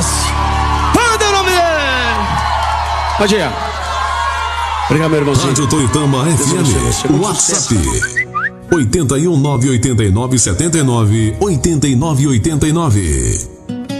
Manda o nome dele. Pode ir. Obrigado, meu irmãozinho. Rádio Toitama FM, WhatsApp 81989798989.